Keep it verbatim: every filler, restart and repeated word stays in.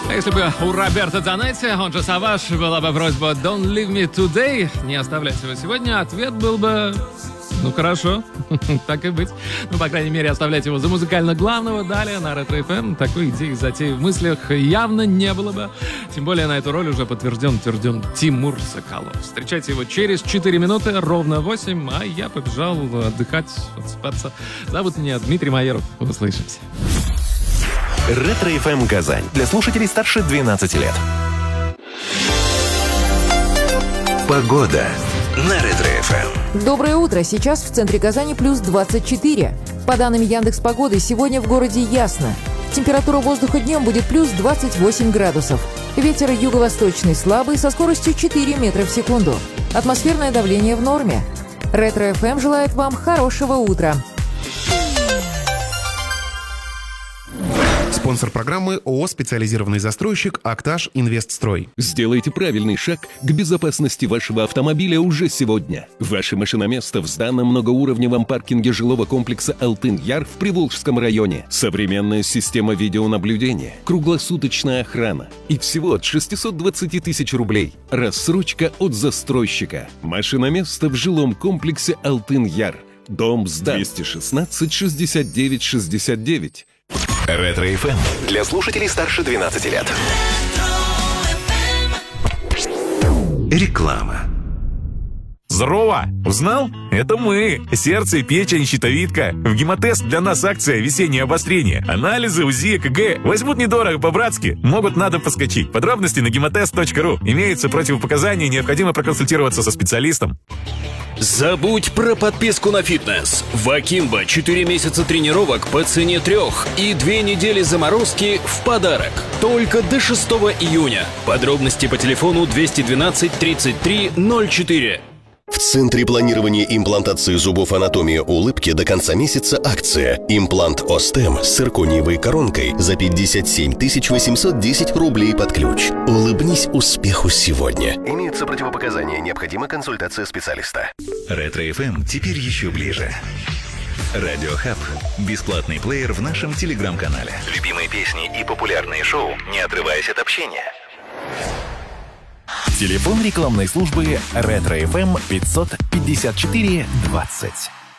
А если бы у Роберто Занетти, он же Саваш, была бы просьба «Don't leave me today», не оставлять его сегодня, ответ был бы... Ну, хорошо, так и быть. Ну, по крайней мере, оставлять его за музыкально главного далее на Ретро эф эм. Такой идеи, затеи в мыслях явно не было бы. Тем более на эту роль уже подтвержден, утвержден Тимур Соколов. Встречайте его через четыре минуты, ровно восемь, а я побежал отдыхать, отспаться. Зовут меня Дмитрий Майеров. Услышимся. Ретро эф эм Казань. Для слушателей старше двенадцати лет. Погода на Ретро эф эм. Доброе утро. Сейчас в центре Казани плюс двадцать четыре. По данным Яндекс.Погоды, сегодня в городе ясно. Температура воздуха днем будет плюс двадцать восемь градусов. Ветер юго-восточный слабый со скоростью четыре метра в секунду. Атмосферное давление в норме. Ретро эф эм желает вам хорошего утра. Спонсор программы ООО «Специализированный застройщик Актаж Инвестстрой». Сделайте правильный шаг к безопасности вашего автомобиля уже сегодня. Ваше машиноместо в сданном многоуровневом паркинге жилого комплекса «Алтын-Яр» в Приволжском районе. Современная система видеонаблюдения, круглосуточная охрана и всего от шестисот двадцати тысяч рублей. Рассрочка от застройщика. Машиноместо в жилом комплексе «Алтын-Яр». Дом сдан. двести шестнадцать шестьдесят девять шестьдесят девять. Ретро эф эм для слушателей старше двенадцати лет. Реклама. Здорово! Узнал? Это мы! Сердце, печень, щитовидка. В Гемотест для нас акция «Весеннее обострение». Анализы, УЗИ, ЭКГ возьмут недорого, по-братски. Могут надо поскочить. Подробности на гемотест точка ру. Имеются противопоказания, необходимо проконсультироваться со специалистом. Забудь про подписку на фитнес. В Акимбо четыре месяца тренировок по цене трех и две недели заморозки в подарок. Только до шестого июня. Подробности по телефону двести двенадцать тридцать три ноль четыре. В Центре планирования имплантации зубов «Анатомия улыбки» до конца месяца акция. Имплант Остем с циркониевой коронкой за пятьдесят семь тысяч восемьсот десять рублей под ключ. Улыбнись успеху сегодня. Имеются противопоказания, необходима консультация специалиста. Ретро эф эм теперь еще ближе. Радио Хаб. Бесплатный плеер в нашем телеграм-канале. Любимые песни и популярные шоу, не отрываясь от общения. Телефон рекламной службы Ретро эф эм пятьсот пятьдесят четыре двадцать.